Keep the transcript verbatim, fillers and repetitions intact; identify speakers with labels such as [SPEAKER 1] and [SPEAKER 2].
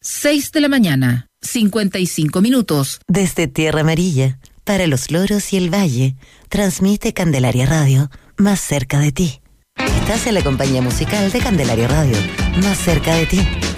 [SPEAKER 1] seis de la mañana, cincuenta y cinco minutos.
[SPEAKER 2] Desde Tierra Amarilla, para los loros y el valle, transmite Candelaria Radio, más cerca de ti. Estás en la compañía musical de Candelaria Radio, más cerca de ti.